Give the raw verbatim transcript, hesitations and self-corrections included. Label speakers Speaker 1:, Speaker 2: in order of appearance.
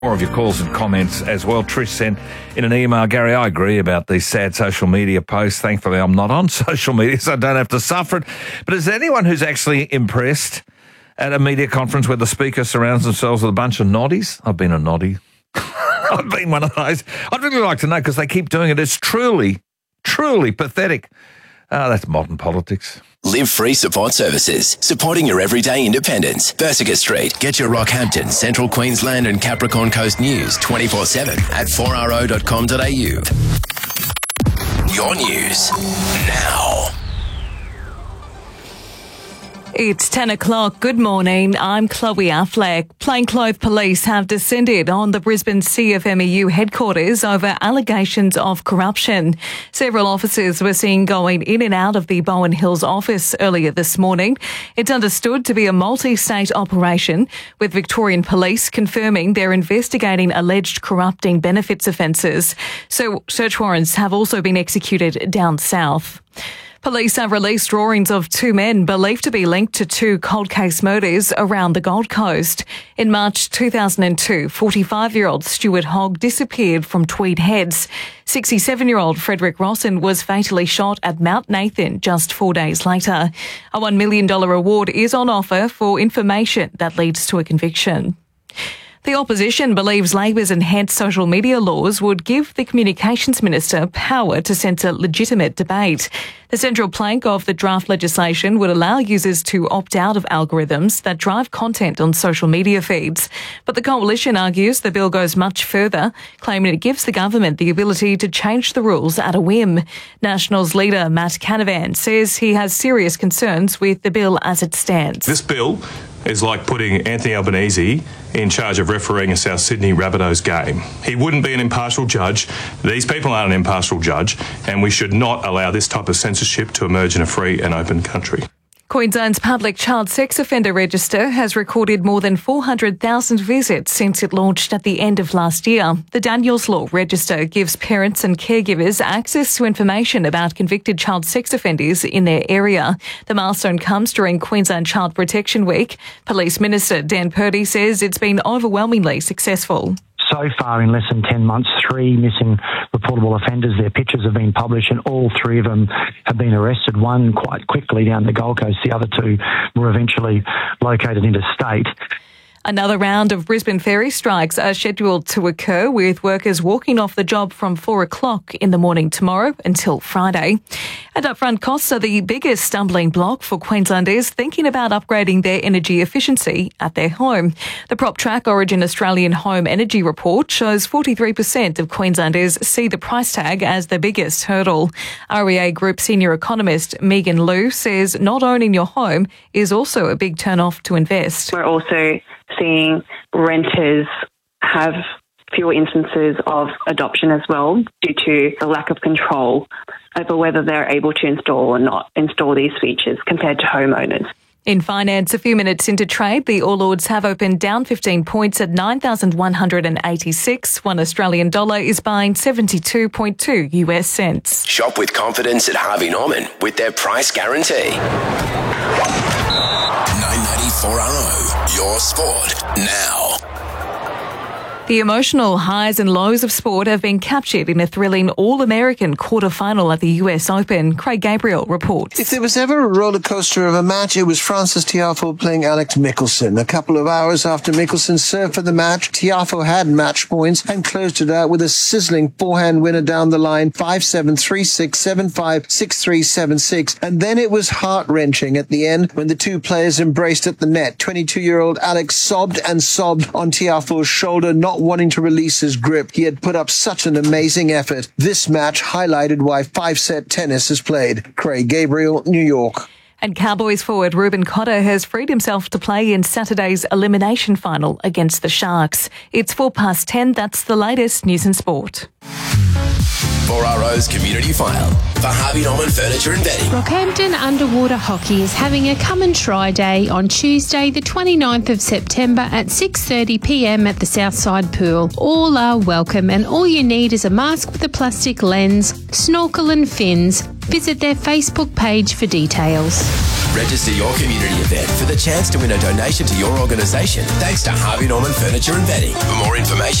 Speaker 1: More of your calls and comments as well. Trish sent in an email, Gary, I agree about these sad social media posts. Thankfully, I'm not on social media, so I don't have to suffer it. But is there anyone who's actually impressed at a media conference where the speaker surrounds themselves with a bunch of noddies? I've been a noddy. I've been one of those. I'd really like to know because they keep doing it. It's truly, truly pathetic. Ah, oh, that's modern politics.
Speaker 2: Live Free Support Services, supporting your everyday independence. Bersica Street. Get your Rockhampton, Central Queensland and Capricorn Coast news twenty-four seven at four r o dot com dot a u. Your news now.
Speaker 3: It's ten o'clock. Good morning. I'm Chloe Affleck. Plainclothes police have descended on the Brisbane C F M E U headquarters over allegations of corruption. Several officers were seen going in and out of the Bowen Hills office earlier this morning. It's understood to be a multi-state operation, with Victorian Police confirming they're investigating alleged corrupting benefits offences. So search warrants have also been executed down south. Police have released drawings of two men believed to be linked to two cold case murders around the Gold Coast. In March two thousand two, forty-five-year-old Stuart Hogg disappeared from Tweed Heads. sixty-seven-year-old Frederick Rosson was fatally shot at Mount Nathan just four days later. A one million dollars reward is on offer for information that leads to a conviction. The opposition believes Labor's enhanced social media laws would give the Communications Minister power to censor legitimate debate. The central plank of the draft legislation would allow users to opt out of algorithms that drive content on social media feeds. But the coalition argues the bill goes much further, claiming it gives the government the ability to change the rules at a whim. Nationals leader Matt Canavan says he has serious concerns with the bill as it stands.
Speaker 4: This bill is like putting Anthony Albanese in charge of refereeing a South Sydney Rabbitohs game. He wouldn't be an impartial judge. These people aren't an impartial judge, and we should not allow this type of censorship to emerge in a free and open country.
Speaker 3: Queensland's public child sex offender register has recorded more than four hundred thousand visits since it launched at the end of last year. The Daniels Law register gives parents and caregivers access to information about convicted child sex offenders in their area. The milestone comes during Queensland Child Protection Week. Police Minister Dan Purdy says it's been overwhelmingly successful.
Speaker 5: So far, in less than ten months, three missing reportable offenders, their pictures have been published and all three of them have been arrested. One quite quickly down the Gold Coast. The other two were eventually located interstate.
Speaker 3: Another round of Brisbane ferry strikes are scheduled to occur, with workers walking off the job from four o'clock in the morning tomorrow until Friday. And upfront costs are the biggest stumbling block for Queenslanders thinking about upgrading their energy efficiency at their home. The PropTrack Origin Australian Home Energy Report shows forty-three percent of Queenslanders see the price tag as the biggest hurdle. R E A Group senior economist Megan Liu says not owning your home is also a big turn-off to invest.
Speaker 6: We're also seeing renters have fewer instances of adoption as well due to the lack of control over whether they're able to install or not install these features compared to homeowners.
Speaker 3: In finance, a few minutes into trade, the All Ords have opened down fifteen points at nine thousand one hundred eighty-six. One Australian dollar is buying seventy-two point two U S cents.
Speaker 2: Shop with confidence at Harvey Norman with their price guarantee. nine ninety-four R O, your sport now.
Speaker 3: The emotional highs and lows of sport have been captured in a thrilling All-American quarter-final at the U S Open. Craig Gabriel reports.
Speaker 7: If there was ever a roller coaster of a match, it was Frances Tiafoe playing Alex Michelsen. A couple of hours after Michelsen served for the match, Tiafoe had match points and closed it out with a sizzling forehand winner down the line, five seven, three six, seven five, six three, seven six. And then it was heart-wrenching at the end when the two players embraced at the net. twenty-two-year-old Alex sobbed and sobbed on Tiafoe's shoulder, not wanting to release his grip. He had put up such an amazing effort. This match highlighted why five-set tennis is played. Craig Gabriel, New York.
Speaker 3: And Cowboys forward Ruben Cotter has freed himself to play in Saturday's elimination final against the Sharks. It's four past ten. That's the latest news and sport.
Speaker 2: four R O's Community File for Harvey Norman Furniture and Bedding.
Speaker 8: Rockhampton Underwater Hockey is having a come and try day on Tuesday the twenty-ninth of September at six thirty p m at the Southside Pool. All are welcome and all you need is a mask with a plastic lens, snorkel and fins, Visit their Facebook page for details.
Speaker 2: Register your community event for the chance to win a donation to your organisation thanks to Harvey Norman Furniture and Bedding. For more information,